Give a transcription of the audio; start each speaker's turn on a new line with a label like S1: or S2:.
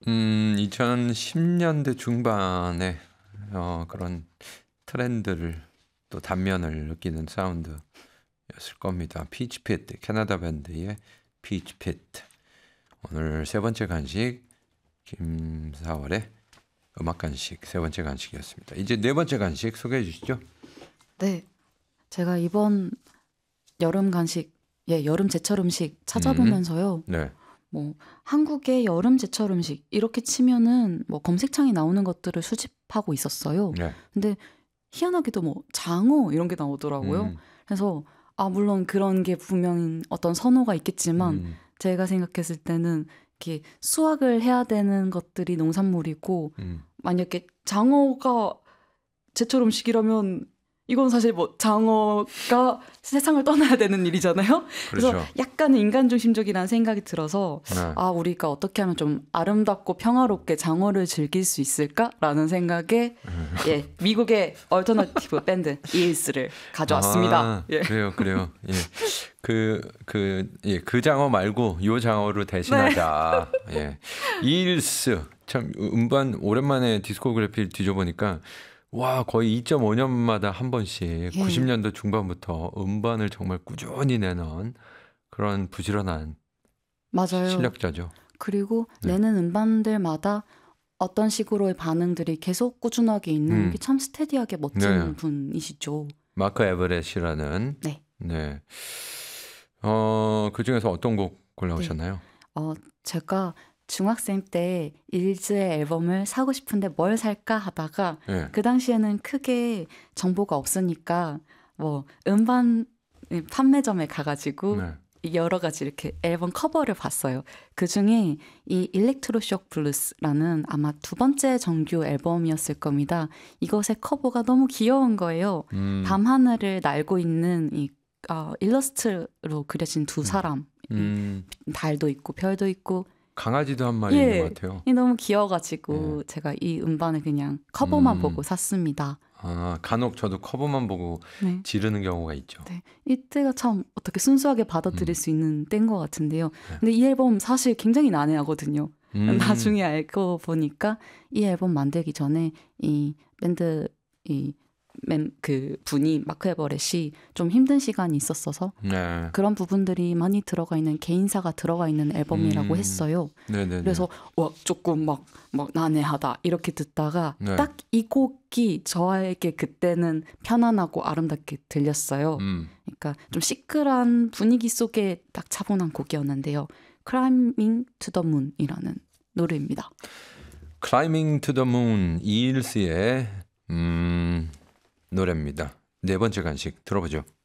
S1: 2010년대 중반에 그런 트렌드를 또 단면을 느끼는 사운드였을 겁니다. 피치피트, 캐나다 밴드의 피치피트. 오늘 세 번째 간식, 김사월의 음악 간식 세 번째 간식이었습니다. 이제 네 번째 간식 소개해 주시죠.
S2: 네, 제가 이번 여름 간식, 여름 제철 음식 찾아보면서요.
S1: 네.
S2: 뭐 한국의 여름 제철 음식 이렇게 치면은 뭐 검색창에 나오는 것들을 수집하고 있었어요.
S1: 네.
S2: 근데 희한하게도 뭐 장어 이런 게 나오더라고요. 그래서 물론 그런 게 분명 어떤 선호가 있겠지만 제가 생각했을 때는 이렇게 수확을 해야 되는 것들이 농산물이고 만약에 장어가 제철 음식이라면 이건 사실 뭐 장어가 세상을 떠나야 되는 일이잖아요. 그래서
S1: 그렇죠.
S2: 약간은 인간중심적이라는 생각이 들어서
S1: 네.
S2: 우리가 어떻게 하면 좀 아름답고 평화롭게 장어를 즐길 수 있을까라는 생각에 미국의 얼터너티브 밴드 이일스를 가져왔습니다.
S1: 그래요. 그 장어 말고 요 장어로 대신하자.
S2: 네.
S1: 이일스 참 음반 오랜만에 디스코그래피를 뒤져보니까 와 거의 2.5년마다 한 번씩 90년대 중반부터 음반을 정말 꾸준히 내는 그런 부지런한
S2: 맞아요.
S1: 실력자죠.
S2: 그리고 내는 음반들마다 어떤 식으로의 반응들이 계속 꾸준하게 있는 게 참 스테디하게 멋진 분이시죠.
S1: 마크 에버렛이라는. 네. 그 중에서 어떤 곡 골라오셨나요?
S2: 제가 중학생 때 일즈의 앨범을 사고 싶은데 뭘 살까 하다가 그 당시에는 크게 정보가 없으니까 뭐 음반 판매점에 가가지고 여러 가지 이렇게 앨범 커버를 봤어요. 그중에 이 일렉트로쇼크 블루스라는 아마 두 번째 정규 앨범이었을 겁니다. 이것의 커버가 너무 귀여운 거예요. 밤하늘을 날고 있는 이 일러스트로 그려진 두 사람. 달도 있고 별도 있고 강아지도 한 마리 있는 것 같아요. 너무 귀여워가지고 제가 이 음반을 그냥 커버만 보고 샀습니다.
S1: 간혹 저도 커버만 보고 지르는 경우가 있죠.
S2: 네. 이때가 참 어떻게 순수하게 받아들일 수 있는 때인 것 같은데요. 근데 이 앨범 사실 굉장히 난해하거든요. 나중에 알고 보니까 이 앨범 만들기 전에 이 밴드 그 분이 마크 에버렛이 좀 힘든 시간이 있었어서 그런 부분들이 많이 들어가 있는 개인사가 들어가 있는 앨범이라고 했어요. 그래서 조금 막 난해하다 이렇게 듣다가 딱 이 곡이 저에게 그때는 편안하고 아름답게 들렸어요. 그러니까 좀 시끌한 분위기 속에 딱 차분한 곡이었는데요. Climbing to the Moon이라는 노래입니다.
S1: Climbing to the Moon 이일스의 노래입니다. 네 번째 간식 들어보죠.